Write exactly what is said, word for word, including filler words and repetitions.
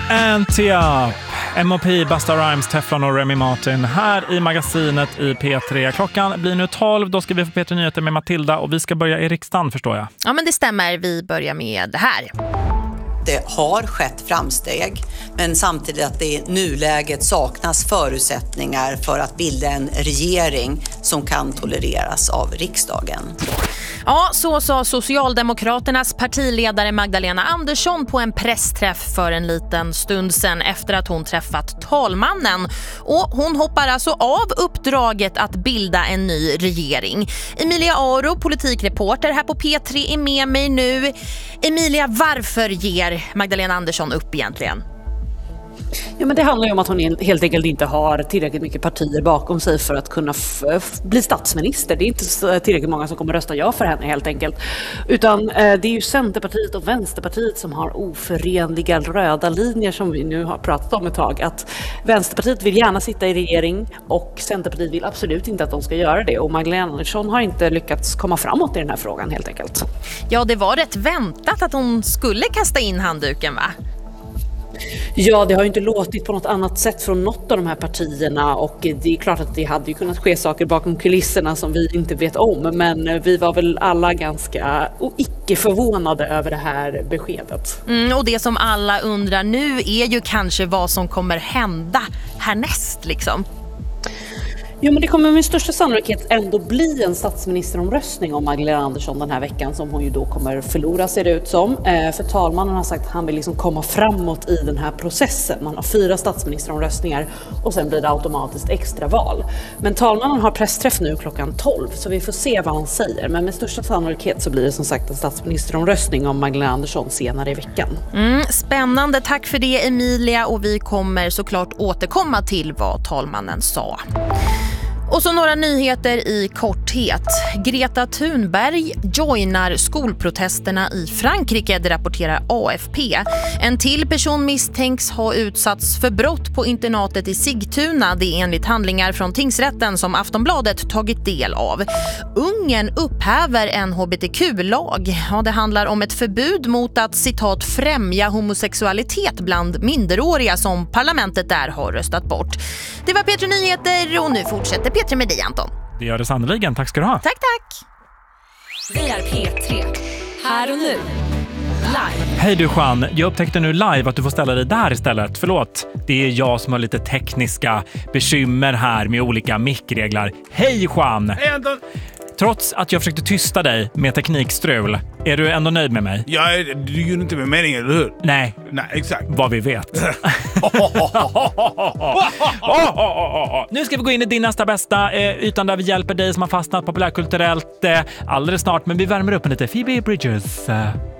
Antia, M O P, Busta Rhymes, Teflon och Remy Martin här i magasinet i P tre. Klockan blir nu tolv, då ska vi få P tre Nyheter med Matilda och vi ska börja i riksdagen, förstår jag. Ja, men det stämmer. Vi börjar med det här. Det har skett framsteg, men samtidigt att det i nuläget saknas förutsättningar för att bilda en regering som kan tolereras av riksdagen. Ja, så sa Socialdemokraternas partiledare Magdalena Andersson på en pressträff för en liten stund sedan efter att hon träffat talmannen. Och hon hoppar alltså av uppdraget att bilda en ny regering. Emilia Aro, politikreporter här på P tre, är med mig nu. Emilia, varför ger Magdalena Andersson upp egentligen? Ja, men det handlar ju om att hon helt enkelt inte har tillräckligt mycket partier bakom sig för att kunna f- f- bli statsminister. Det är inte tillräckligt många som kommer rösta ja för henne helt enkelt. Utan eh, det är ju Centerpartiet och Vänsterpartiet som har oförenliga röda linjer som vi nu har pratat om ett tag. Att Vänsterpartiet vill gärna sitta i regering och Centerpartiet vill absolut inte att de ska göra det. Och Magdalena Andersson har inte lyckats komma framåt i den här frågan helt enkelt. Ja, det var rätt väntat att hon skulle kasta in handduken, va? Ja, det har ju inte låtit på något annat sätt från något av de här partierna och det är klart att det hade ju kunnat ske saker bakom kulisserna som vi inte vet om, men vi var väl alla ganska och icke förvånade över det här beskedet. Mm, och det som alla undrar nu är ju kanske vad som kommer hända härnäst liksom. Jo, men det kommer med största sannolikhet ändå bli en statsministeromröstning om Magdalena Andersson den här veckan som hon ju då kommer förlora, ser det ut som. Eh, för talmannen har sagt att han vill liksom komma framåt i den här processen. Man har fyra statsministeromröstningar och sen blir det automatiskt extraval. Men talmannen har pressträff nu klockan tolv så vi får se vad han säger. Men med största sannolikhet så blir det som sagt en statsministeromröstning om Magdalena Andersson senare i veckan. Mm, spännande, tack för det Emilia, och vi kommer såklart återkomma till vad talmannen sa. Och så några nyheter i korthet. Greta Thunberg joinar skolprotesterna i Frankrike, det rapporterar A F P. En till person misstänks ha utsatts för brott på internatet i Sigtuna. Det är enligt handlingar från tingsrätten som Aftonbladet tagit del av. Ungern upphäver en H B T Q-lag. Ja, det handlar om ett förbud mot att citat främja homosexualitet bland minderåriga som parlamentet där har röstat bort. Det var P tre Nyheter och nu fortsätter P tre med dig, Anton. Det gör det sannoliken, tack ska du ha. Tack, tack. Vi är P tre, här och nu, live. Hej du Juan, jag upptäckte nu live att du får ställa dig där istället. Förlåt, det är jag som har lite tekniska bekymmer här med olika mickregler. Hej Juan! Hej Anton! Trots att jag försökte tysta dig med teknikstrul, är du ändå nöjd med mig? Ja, du gjorde inte med meningen, eller hur? Nej. Nej, exakt. Vad vi vet. Nu ska vi gå in i din nästa bästa, eh, ytan där vi hjälper dig som har fastnat populärkulturellt eh, alldeles snart. Men vi värmer upp en lite. Phoebe Bridgers. Eh.